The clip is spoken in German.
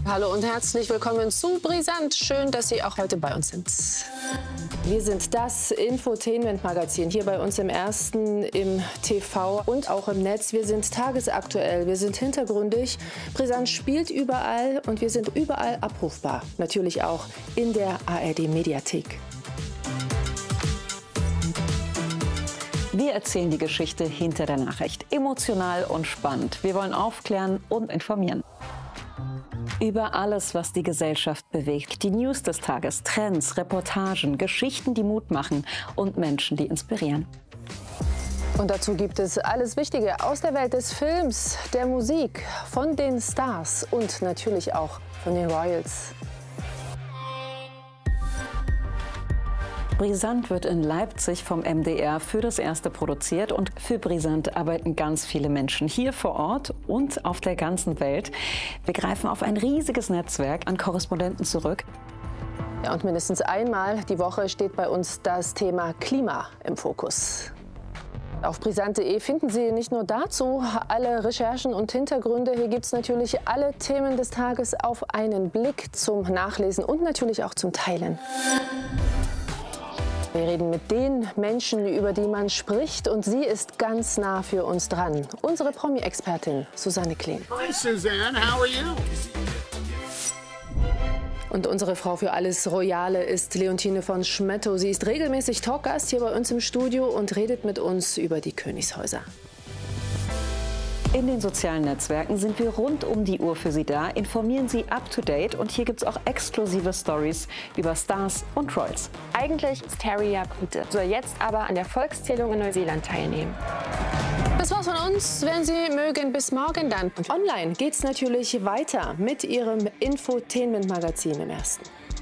Hallo und herzlich willkommen zu Brisant. Schön, dass Sie auch heute bei uns sind. Wir sind das Infotainment-Magazin hier bei uns im Ersten, im TV und auch im Netz. Wir sind tagesaktuell, wir sind hintergründig. Brisant spielt überall und wir sind überall abrufbar. Natürlich auch in der ARD-Mediathek. Wir erzählen die Geschichte hinter der Nachricht. Emotional und spannend. Wir wollen aufklären und informieren. Über alles, was die Gesellschaft bewegt. Die News des Tages, Trends, Reportagen, Geschichten, die Mut machen und Menschen, die inspirieren. Und dazu gibt es alles Wichtige aus der Welt des Films, der Musik, von den Stars und natürlich auch von den Royals. Brisant wird in Leipzig vom MDR für das Erste produziert und für Brisant arbeiten ganz viele Menschen hier vor Ort und auf der ganzen Welt. Wir greifen auf ein riesiges Netzwerk an Korrespondenten zurück. Ja, und mindestens einmal die Woche steht bei uns das Thema Klima im Fokus. Auf brisant.de finden Sie nicht nur dazu alle Recherchen und Hintergründe. Hier gibt es natürlich alle Themen des Tages auf einen Blick zum Nachlesen und natürlich auch zum Teilen. Wir reden mit den Menschen, über die man spricht, und sie ist ganz nah für uns dran. Unsere Promi-Expertin Susanne Klein. Hi Suzanne, how are you? Und unsere Frau für alles Royale ist Leontine von Schmettow. Sie ist regelmäßig Talkgast hier bei uns im Studio und redet mit uns über die Königshäuser. In den sozialen Netzwerken sind wir rund um die Uhr für Sie da, informieren Sie up to date und hier gibt es auch exklusive Stories über Stars und Royals. Eigentlich ist Harry ja Brite, soll jetzt aber an der Volkszählung in Neuseeland teilnehmen. Das war's von uns. Wenn Sie mögen, bis morgen dann. Und online geht's natürlich weiter mit Ihrem Infotainment-Magazin im Ersten.